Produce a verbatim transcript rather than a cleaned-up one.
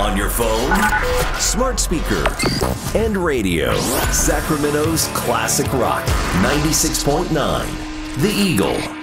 On your phone, smart speaker, and radio. Sacramento's classic rock, ninety-six point nine. The Eagle.